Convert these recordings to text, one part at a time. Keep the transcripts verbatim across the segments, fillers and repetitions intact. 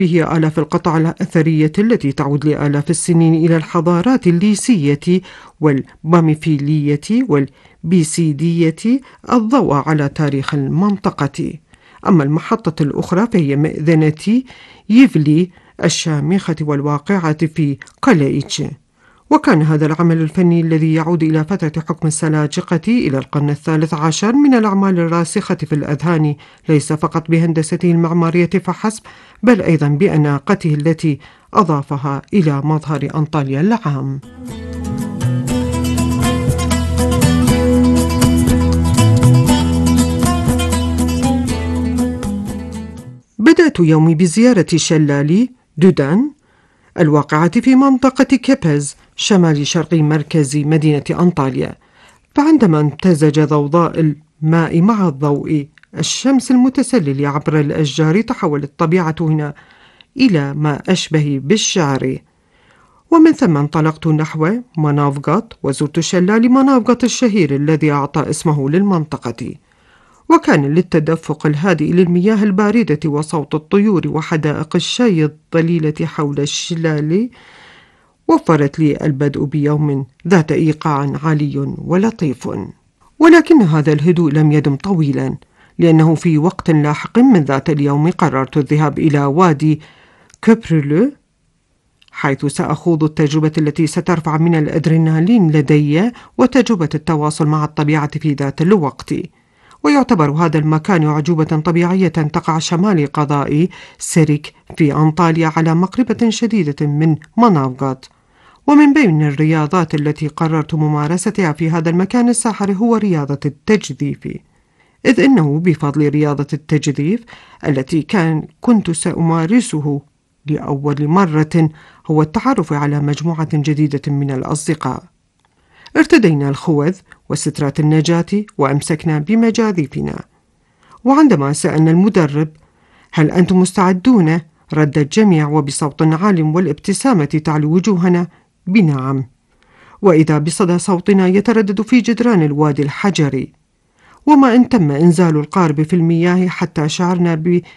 به آلاف القطع الأثرية التي تعود لآلاف السنين إلى الحضارات الليسية والباميفيلية والبيسيدية الضوء على تاريخ المنطقة. أما المحطة الأخرى فهي مئذنة يفلي الشامخة والواقعة في قلايتش. وكان هذا العمل الفني الذي يعود إلى فترة حكم السلاجقة إلى القرن الثالث عشر من الأعمال الراسخة في الأذهان، ليس فقط بهندسته المعمارية فحسب، بل أيضا بأناقته التي أضافها إلى مظهر أنطاليا العام. بدأت يومي بزيارة شلال دودان الواقعة في منطقة كيبز شمال شرقي مركز مدينة أنطاليا. فعندما امتزج ضوضاء الماء مع الضوء الشمس المتسلل عبر الأشجار تحولت الطبيعة هنا إلى ما أشبه بالشعر. ومن ثم انطلقت نحو منافقط وزرت شلال منافقط الشهير الذي أعطى اسمه للمنطقة. وكان للتدفق الهادئ للمياه الباردة وصوت الطيور وحدائق الشاي الظليلة حول الشلال وفرت لي البدء بيوم ذات إيقاع عالي ولطيف. ولكن هذا الهدوء لم يدم طويلا، لأنه في وقت لاحق من ذات اليوم قررت الذهاب إلى وادي كوبرلو، حيث سأخوض التجربة التي سترفع من الأدرينالين لدي وتجربة التواصل مع الطبيعة في ذات الوقت. ويعتبر هذا المكان أعجوبة طبيعية تقع شمال قضاء سيريك في أنطاليا على مقربة شديدة من منافقط. ومن بين الرياضات التي قررت ممارستها في هذا المكان الساحر هو رياضة التجديف، إذ إنه بفضل رياضة التجديف التي كان كنت سأمارسه لأول مرة هو التعرف على مجموعة جديدة من الأصدقاء. ارتدينا الخوذ وسترات النجاة وأمسكنا بمجاذيفنا. وعندما سألنا المدرب هل أنتم مستعدون؟ رد الجميع وبصوت عال والابتسامة تعلو وجوهنا بنعم. وإذا بصدى صوتنا يتردد في جدران الوادي الحجري. وما إن تم إنزال القارب في المياه حتى شعرنا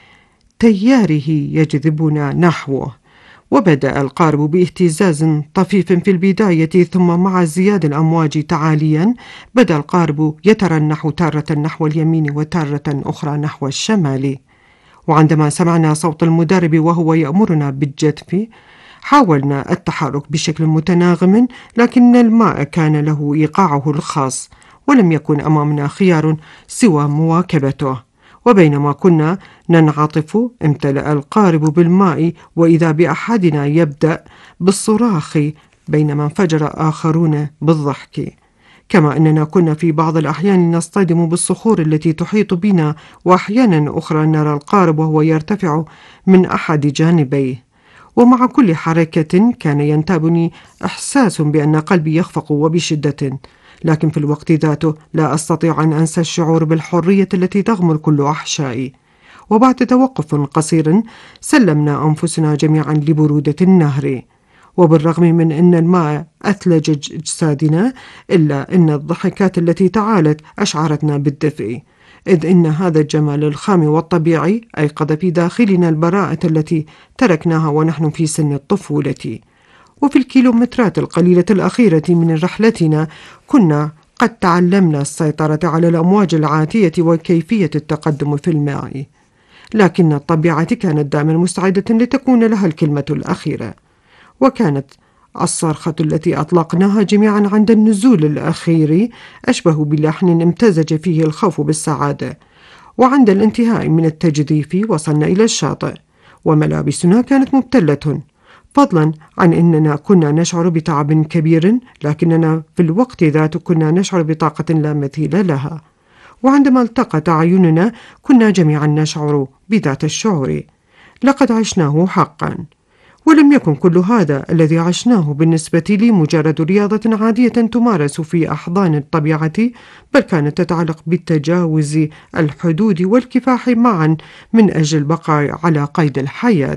بتياره يجذبنا نحوه. وبدأ القارب باهتزاز طفيف في البداية، ثم مع ازدياد الأمواج تعاليا بدأ القارب يترنح تارة نحو اليمين وتارة أخرى نحو الشمال. وعندما سمعنا صوت المدرب وهو يأمرنا بالجدف حاولنا التحرك بشكل متناغم، لكن الماء كان له إيقاعه الخاص ولم يكن أمامنا خيار سوى مواكبته. وبينما كنا ننعطف امتلأ القارب بالماء، وإذا بأحدنا يبدأ بالصراخ بينما انفجر آخرون بالضحك. كما أننا كنا في بعض الأحيان نصطدم بالصخور التي تحيط بنا، وأحيانا أخرى نرى القارب وهو يرتفع من أحد جانبيه. ومع كل حركة كان ينتابني إحساس بأن قلبي يخفق وبشدة، لكن في الوقت ذاته لا أستطيع أن أنسى الشعور بالحرية التي تغمر كل أحشائي. وبعد توقف قصير سلمنا أنفسنا جميعا لبرودة النهر. وبالرغم من أن الماء أثلج أجسادنا، إلا أن الضحكات التي تعالت أشعرتنا بالدفء، إذ إن هذا الجمال الخام والطبيعي أيقظ في داخلنا البراءة التي تركناها ونحن في سن الطفولة. وفي الكيلومترات القليلة الأخيرة من رحلتنا كنا قد تعلمنا السيطرة على الأمواج العاتية وكيفية التقدم في الماء، لكن الطبيعة كانت دائما مستعدة لتكون لها الكلمة الأخيرة. وكانت الصرخة التي أطلقناها جميعا عند النزول الأخير أشبه بلحن امتزج فيه الخوف بالسعادة. وعند الانتهاء من التجديف وصلنا إلى الشاطئ، وملابسنا كانت مبتلة، فضلا عن أننا كنا نشعر بتعب كبير، لكننا في الوقت ذاته كنا نشعر بطاقة لا مثيل لها. وعندما التقت أعيننا كنا جميعا نشعر بذات الشعور. لقد عشناه حقا. ولم يكن كل هذا الذي عشناه بالنسبة لي مجرد رياضة عادية تمارس في أحضان الطبيعة، بل كانت تتعلق بتجاوز الحدود والكفاح معا من أجل البقاء على قيد الحياة،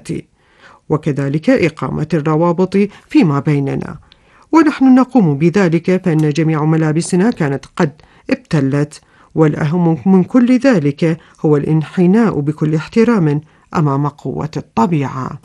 وكذلك إقامة الروابط فيما بيننا. ونحن نقوم بذلك فإن جميع ملابسنا كانت قد ابتلت، والأهم من كل ذلك هو الانحناء بكل احترام أمام قوة الطبيعة.